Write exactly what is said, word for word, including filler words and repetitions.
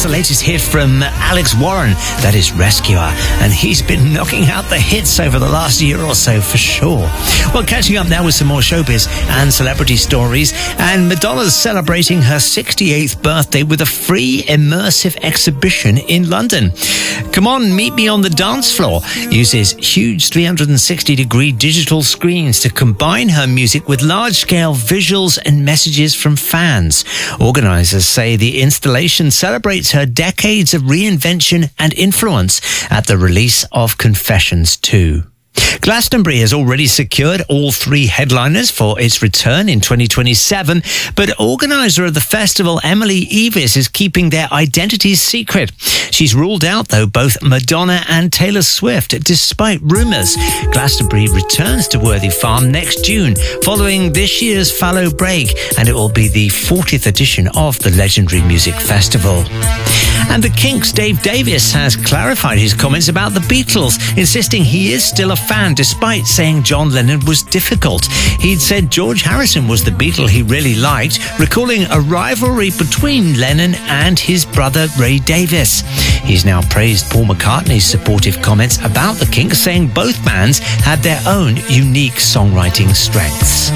the latest hit from Alex Warren, that is Rescuer, and he's been knocking out the hits over the last year or so for sure. Well, catching up now with some more showbiz and celebrity stories, and Madonna's celebrating her sixty-eighth birthday with a free immersive exhibition in London. Come On, Meet Me on the Dance Floor uses huge three hundred sixty degree digital screens to combine her music with large-scale visuals and messages from fans. Organisers say the installation celebrates her decades of reinvention and influence at the release of Confessions two. Glastonbury has already secured all three headliners for its return in twenty twenty-seven, but organiser of the festival, Emily Evis, is keeping their identities secret. She's ruled out, though, both Madonna and Taylor Swift, despite rumours. Glastonbury returns to Worthy Farm next June, following this year's fallow break, and it will be the fortieth edition of the legendary music festival. And the Kinks' Dave Davis has clarified his comments about the Beatles, insisting he is still a fan despite saying John Lennon was difficult. He'd said George Harrison was the Beatle he really liked, recalling a rivalry between Lennon and his brother Ray Davies. He's now praised Paul McCartney's supportive comments about the Kinks, saying both bands had their own unique songwriting strengths.